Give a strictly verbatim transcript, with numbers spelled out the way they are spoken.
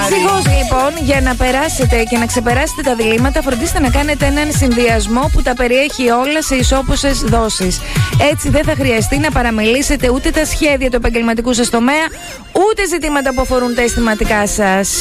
Δυστυχώς λοιπόν, για να περάσετε και να ξεπεράσετε τα διλήμματα, φροντίστε να κάνετε έναν συνδυασμό που τα περιέχει όλα σε ισόποσες δόσεις. Έτσι δεν θα χρειαστεί να παραμελήσετε ούτε τα σχέδια του επαγγελματικού σας τομέα, ούτε ζητήματα που αφορούν τα αισθηματικά σας.